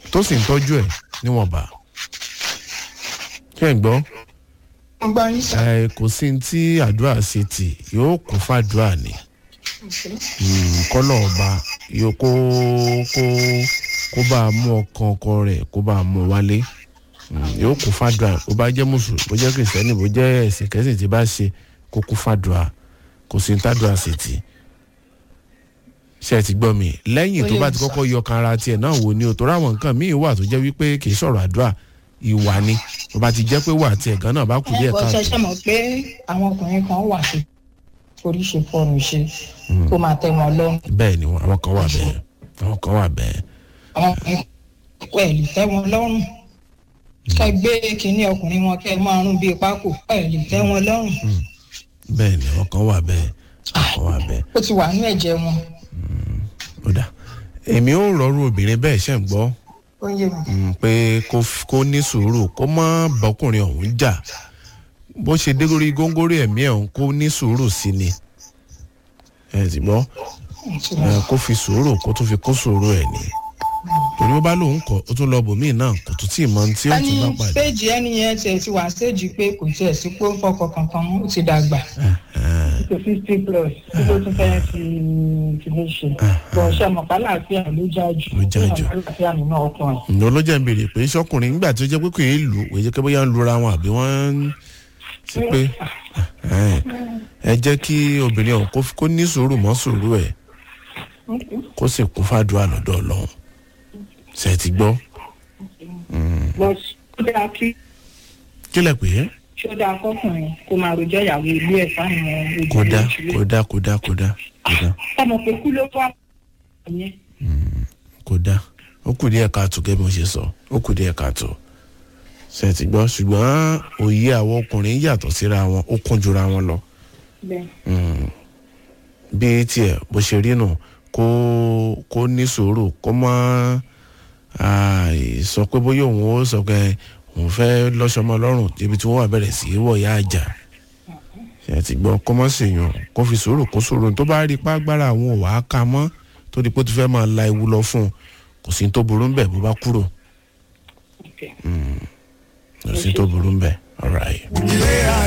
tó sì ń tọ́jú ẹ̀ níwọ̀nba. ṣé ń gbọ́? kò sí ní tí àdúrà ṣe tì yóò kún fàdúrà ni. kọ́lọ̀ ọba yóò kó bá a mú ọkàn ọkọ rẹ̀ kó bá a mú wálé. yóò kún fàdúrà bó bá jẹ́ mùsùlùmí bó jẹ́ kìrìsìtẹ́nì bó jẹ́ ẹ̀sìn kẹ́sìn tí bá ṣe kó kún fàdúrà kò sí ní tàdúrà ṣe tì. ṣe ti gbọ́ mi lẹ́yìn tó bá ti kọ́kọ́ yọ kan ara tiẹ̀ náà wò ni o tó ráwọn nǹkan míì wà tó jẹ́ wípé kì í sọ̀rọ̀ àdúrà ìwà ni tó bá ti jẹ́ pé wà tiẹ̀ gan náà bá kù díẹ̀ káàtó. ẹ ṣe mọ̀ pé àwọn ọkùnrin kan wà sí torí ṣe fọ́ọ̀nù ṣe tó máa tẹ́ wọn lọ́rùn. bẹ́ẹ̀ ni àwọn kan wà bẹ́ẹ̀ àwọn kan wà bẹ́ẹ̀. àwọn ọkùnrin pẹ̀lú tẹ́ wọn lọ́rùn kẹ gbé kínní ọkùnrin wọn kẹ máa rún bíi pákó pẹ̀lú tẹ́ wọn lọ́rùn. bẹ́ẹ̀ ni àwọn kan wà bẹ́ẹ̀ àwọn wà bẹ́ẹ̀. ó ti wà ní ẹ̀jẹ̀ wọn. ó dà èmi ò rọrùn obìnrin bẹ́ẹ̀ ṣe ń gbọ́ pé kó ní sùúrù kó má bọ́kùnrin ọ̀hún jà bó ṣe dé lórí góńgóri ẹ̀mí ọ̀hún kó ní sùúrù sí ni ẹ ti gbọ́ kó fi sùúrù kó tún fi kó sùúrù ẹ̀ ní torí ó bá lóun kọ ó tún lọ bòmíì náà kò tún tí ì mọ tí ó tún bá pàdé. stéèjì ẹni yẹn tiẹ̀ ti wà stéèjì pé kò tiẹ̀ sí pé ó fọkọ kankan ó ti dàgbà. tó 50 plus tí ló tún fẹ́ẹ́ fi lè ṣe. bọ̀ ṣe mọ̀ kálàáfíà ló jájú. ló jájú kálàáfíà nínú ọkùnrin. ìnáwó ló jẹ́ ń béèrè pé sọ́kùnrin nígbà tó jẹ́ pé kò yé lù kò yẹ kí bóyá ń lura wọn àbí wọ́n ń sí pé ẹ jẹ́ kí obìnrin ọ̀hún kó ní sùúrù mọ́ sùúrù ẹ̀ kó sì kún fàdúrà lọ́dọ̀ Ọlọ́run ṣe ti gbọ́. kí lẹ pè é. ṣọdá akọkùnrin kó máa rojọ́ ìyàwó ìlú ẹ̀ fáwọn kódà. ọmọ pé kú ló wà yẹn. kódà ó kù díẹ̀ káàtó gẹ́gẹ́ bí mo ṣe sọ ó kù díẹ̀ káàtó ṣe ti gbọ́ ṣùgbọ́n òye àwọn ọkùnrin yàtọ̀ síra wọn ó kún jura wọn lọ. bí tiẹ̀ bó ṣe rí nù kó ní sùúrù kó má sọ pé bóyá òun ó sọ pé òun fẹ́ lọ́sọmọ lọ́rùn débi tí wọ́n wà bẹ̀rẹ̀ sí í wọ̀ ya àjà ṣe ti gbọ́ kó má ṣèyàn kó fi sùúrù kó sùúrù tó bá rí pàgbára àwọn òwà á ka mọ́ tó di pé tó fẹ́ máa la ewu lọ fún un kò sí tó burú ń bẹ̀ bó bá kúrò kò sí tó burú ń bẹ̀ all right.